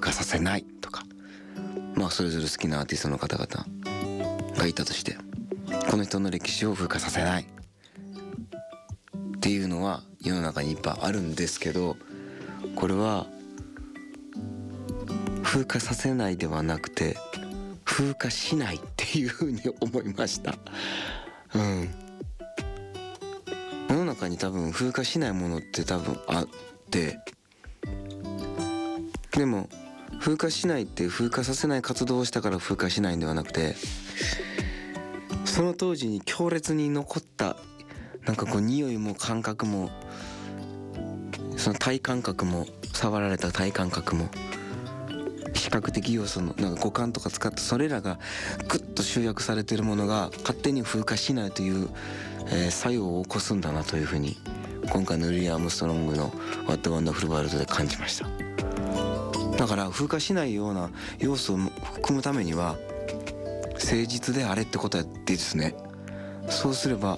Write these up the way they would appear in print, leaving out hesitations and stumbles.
化させないとか、まあそれぞれ好きなアーティストの方々がいたとして、この人の歴史を風化させないっていうのは世の中にいっぱいあるんですけど、これは風化させないではなくて風化しないっていうふうに思いました。世の中に多分風化しないものって多分あって、でも風化しないって風化させない活動をしたから風化しないんではなくて、その当時に強烈に残ったなんかこう匂いも感覚も、その体感覚も、触られた体感覚も、視覚的要素のなんか五感とか使って、それらがグッと集約されているものが勝手に風化しないという、作用を起こすんだなというふうに今回のルイ・アームストロングの「What a Wonderful World」で感じました。だから風化しないような要素を含むためには誠実であれってことでですね、そうすれば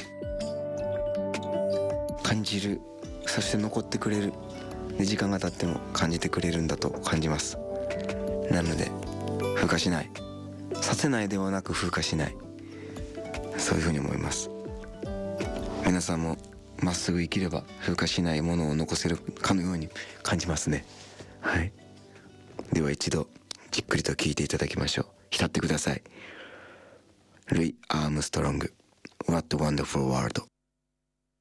感じる、そして残ってくれる、で時間が経っても感じてくれるんだと感じます。なので風化しない、させないではなく風化しない、そういうふうに思います。皆さんもまっすぐ生きれば風化しないものを残せるかのように感じますね。はい、では一度じっくりと聞いていただきましょう。浸ってください。ルイ・アームストロング What a Wonderful World。